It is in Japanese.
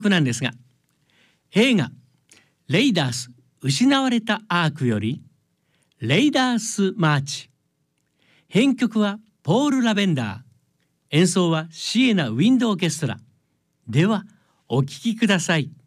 なんですが、映画レイダース失われたアークよりレイダースマーチ、編曲はポール・ラベンダー、演奏はシエナ・ウィンド・オーケストラ。ではお聴きください。